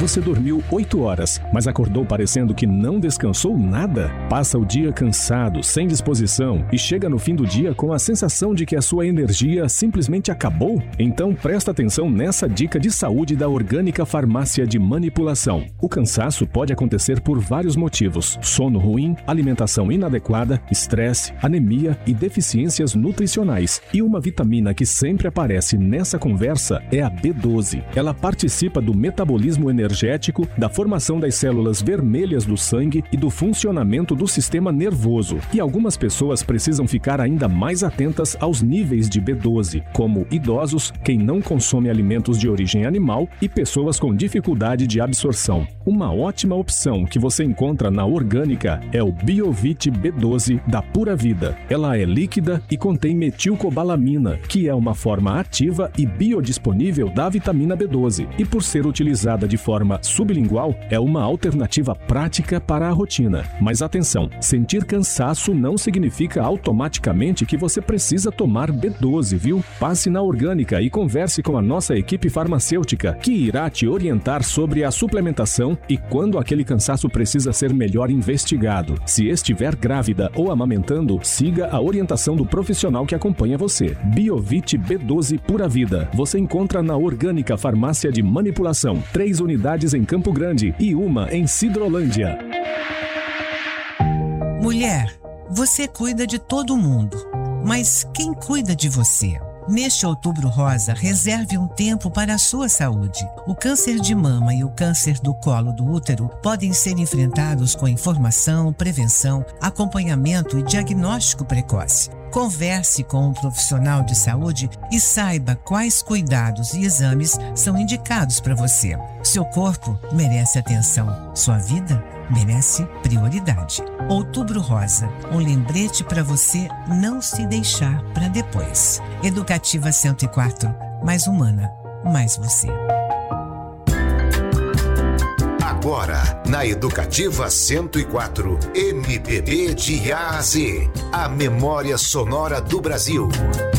Você dormiu 8 horas, mas acordou parecendo que não descansou nada? Passa o dia cansado, sem disposição e chega no fim do dia com a sensação de que a sua energia simplesmente acabou? Então presta atenção nessa dica de saúde da Orgânica Farmácia de Manipulação. O cansaço pode acontecer por vários motivos: sono ruim, alimentação inadequada, estresse, anemia e deficiências nutricionais. E uma vitamina que sempre aparece nessa conversa é a B12. Ela participa do metabolismo energético, da formação das células vermelhas do sangue e do funcionamento do sistema nervoso. E algumas pessoas precisam ficar ainda mais atentas aos níveis de B12, como idosos, quem não consome alimentos de origem animal e pessoas com dificuldade de absorção. Uma ótima opção que você encontra na Orgânica é o Biovit B12 da Pura Vida. Ela é líquida e contém metilcobalamina, que é uma forma ativa e biodisponível da vitamina B12. E por ser utilizada de forma sublingual, é uma alternativa prática para a rotina. Mas atenção, sentir cansaço não significa automaticamente que você precisa tomar B12, viu? Passe na Orgânica e converse com a nossa equipe farmacêutica, que irá te orientar sobre a suplementação e quando aquele cansaço precisa ser melhor investigado. Se estiver grávida ou amamentando, siga a orientação do profissional que acompanha você. Biovit B12 Pura Vida. Você encontra na Orgânica Farmácia de Manipulação. 3 unidades em Campo Grande e uma em Sidrolândia. Mulher, você cuida de todo mundo, mas quem cuida de você? Neste Outubro Rosa, reserve um tempo para a sua saúde. O câncer de mama e o câncer do colo do útero podem ser enfrentados com informação, prevenção, acompanhamento e diagnóstico precoce. Converse com um profissional de saúde e saiba quais cuidados e exames são indicados para você. Seu corpo merece atenção. Sua vida merece prioridade. Outubro Rosa, um lembrete para você não se deixar para depois. Educativa 104, mais humana, mais você. Agora, na Educativa 104, MPB de A a Z, a memória sonora do Brasil.